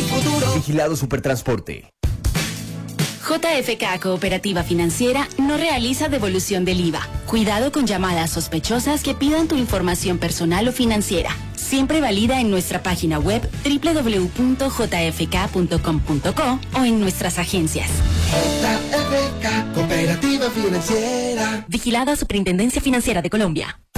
mi futuro. Vigilado Supertransporte. JFK Cooperativa Financiera no realiza devolución del IVA. Cuidado con llamadas sospechosas que pidan tu información personal o financiera. Siempre valida en nuestra página web www.jfk.com.co o en nuestras agencias. JFK Cooperativa Financiera. Vigilada Superintendencia Financiera de Colombia.